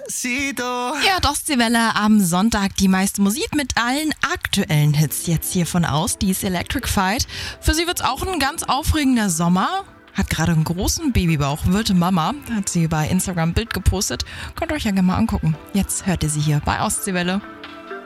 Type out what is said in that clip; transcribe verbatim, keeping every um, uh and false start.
Despacito. Ja, Ostseewelle am Sonntag, die meiste Musik mit allen aktuellen Hits jetzt hier von aus, die ist Electric Fight. Für sie wird's auch ein ganz aufregender Sommer. Hat gerade einen großen Babybauch, wird Mama, hat sie bei Instagram ein Bild gepostet. Könnt ihr euch ja gerne mal angucken. Jetzt hört ihr sie hier bei Ostseewelle.